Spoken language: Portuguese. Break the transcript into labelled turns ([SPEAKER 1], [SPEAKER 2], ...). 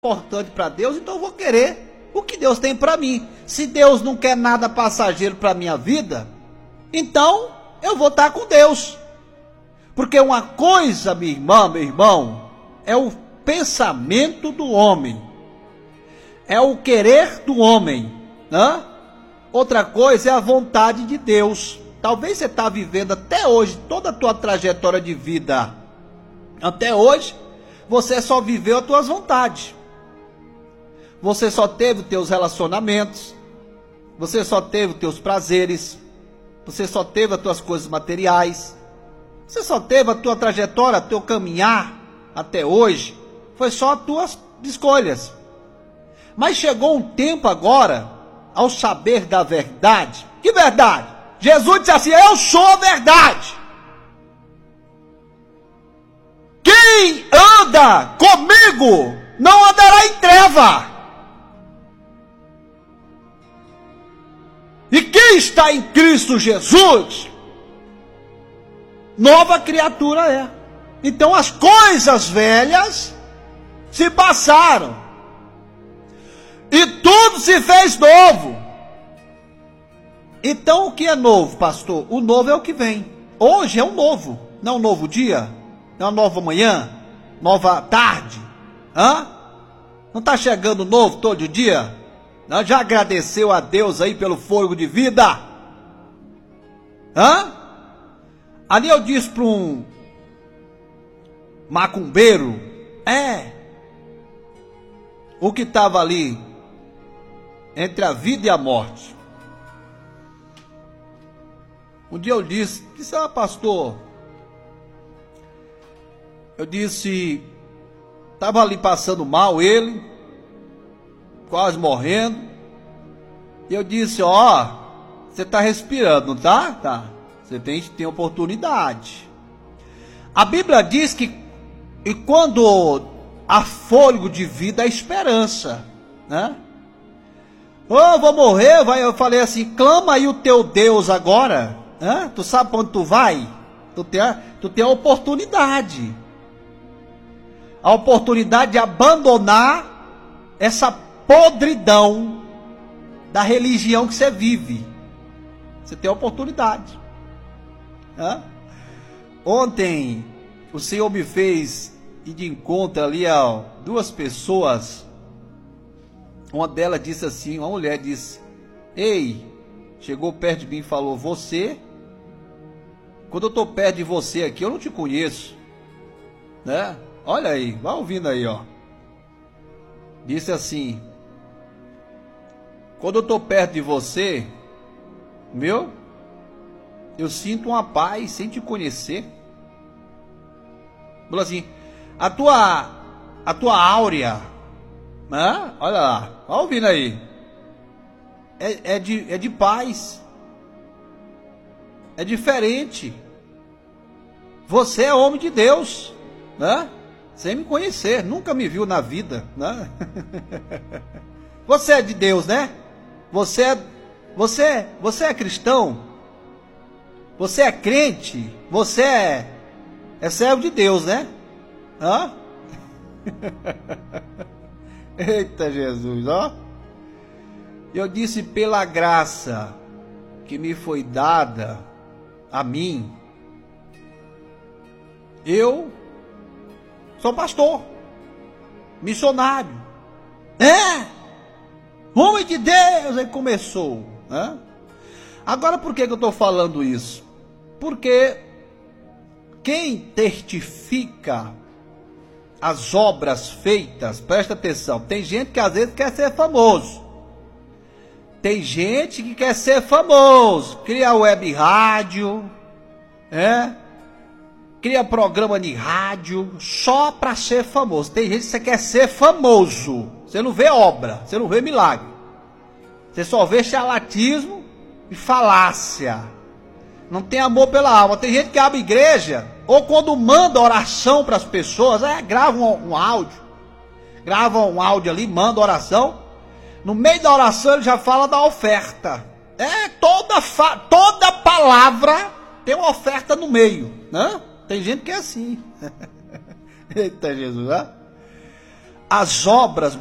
[SPEAKER 1] importante para Deus, então eu vou querer o que Deus tem para mim. Se Deus não quer nada passageiro para minha vida, então eu vou estar com Deus. Porque uma coisa, minha irmã, meu irmão, é o pensamento do homem, é o querer do homem, né? Outra coisa é a vontade de Deus. Talvez você está vivendo até hoje, toda a tua trajetória de vida, até hoje, você só viveu as tuas vontades. Você só teve os teus relacionamentos, você só teve os teus prazeres, você só teve as tuas coisas materiais, você só teve a tua trajetória, o teu caminhar até hoje, foi só as tuas escolhas. Mas chegou um tempo agora, ao saber da verdade. Que verdade? Jesus disse assim: eu sou a verdade. Quem anda comigo não andará em treva. E quem está em Cristo Jesus, nova criatura é. Então as coisas velhas se passaram e tudo se fez novo. Então o que é novo, pastor? O novo é o que vem. Hoje é um novo, não é um novo dia, não é uma nova manhã, nova tarde. Não está chegando novo todo dia? Já agradeceu a Deus aí pelo fôlego de vida? Ali eu disse para um macumbeiro, o que estava ali entre a vida e a morte. Um dia eu disse, pastor, eu disse, estava ali passando mal ele, quase morrendo, e eu disse, você está respirando, não tá? Tá. Você tem oportunidade. A Bíblia diz que e quando há fôlego de vida, há esperança, né? Vou morrer, eu falei assim, clama aí o teu Deus agora, né? Tu sabe para onde tu vai? Tu tem a oportunidade de abandonar essa podridão da religião que você vive. Você tem a oportunidade. Ontem o Senhor me fez ir de encontro ali a duas pessoas. Uma delas disse assim, uma mulher disse, ei, chegou perto de mim e falou, quando eu estou perto de você aqui, eu não te conheço, né? Olha aí, vai ouvindo aí, disse assim, quando eu estou perto de você, eu sinto uma paz sem te conhecer. Falou assim, a tua áurea, olha lá, vai ouvindo aí, é de paz, é diferente. Você é homem de Deus, né? Sem me conhecer, nunca me viu na vida, né? Você é de Deus, né? Você é cristão? Você é crente? Você é servo de Deus, né? Eita Jesus, Eu disse, pela graça que me foi dada a mim, eu sou pastor, missionário, homem de Deus. Aí começou, Agora por que eu estou falando isso? Porque quem testifica as obras feitas, presta atenção, tem gente que às vezes quer ser famoso, tem gente que quer ser famoso, cria web rádio, cria programa de rádio só para ser famoso. Tem gente que quer ser famoso, você não vê obra, você não vê milagre, você só vê charlatismo e falácia, não tem amor pela alma. Tem gente que abre igreja, ou quando manda oração para as pessoas, grava um áudio ali, manda oração, no meio da oração ele já fala da oferta. Toda palavra tem uma oferta no meio, né? Tem gente que é assim. Eita Jesus, as obras